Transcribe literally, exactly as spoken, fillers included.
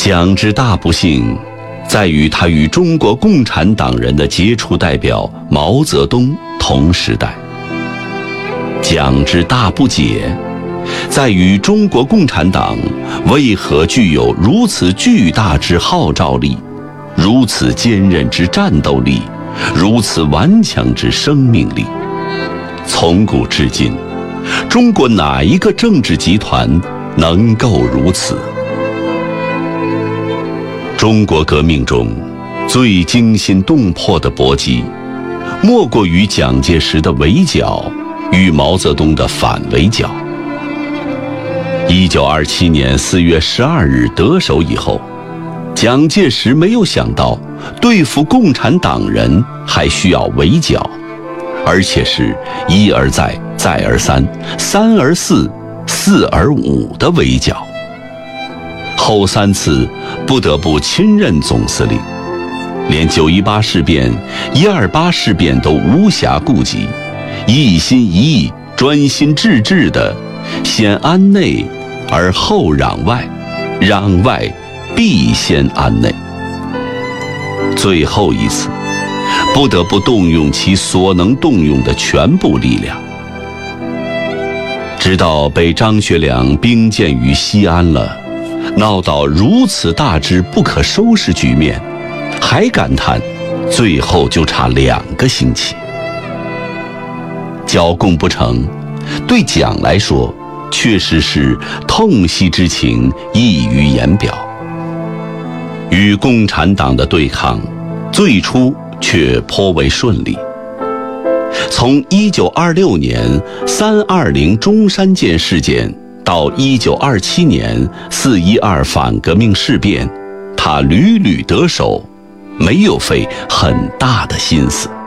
蒋之大不幸，在于他与中国共产党人的杰出代表毛泽东同时代。蒋之大不解，在于中国共产党为何具有如此巨大之号召力，如此坚韧之战斗力，如此顽强之生命力。从古至今，中国哪一个政治集团能够如此？中国革命中最惊心动魄的搏击，莫过于蒋介石的围剿与毛泽东的反围剿。一九二七年四月十二日得手以后，蒋介石没有想到对付共产党人还需要围剿，而且是一而再再而三三而四四而五的围剿。后三次不得不亲任总司令，连九一八事变、一二八事变都无暇顾及，一心一意、专心致志地先安内而后攘外，攘外必先安内。最后一次，不得不动用其所能动用的全部力量。直到被张学良兵谏于西安了，闹到如此大之不可收拾局面，还感叹最后就差两个星期。剿共不成，对蒋来说确实是痛惜之情溢于言表。与共产党的对抗最初却颇为顺利。从一九二六年三二零中山舰事件到一九二七年四一二反革命事变，他屡屡得手，没有费很大的心思。